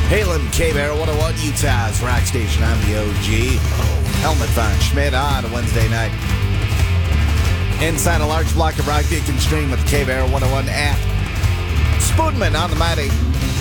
Hailing K-Bear 101, Utah's rock station. I'm the OG. Helmet Von Schmidt on a Wednesday night. Inside a large block of rock, you can stream with the K-Bear 101 app. Spoonman on the mighty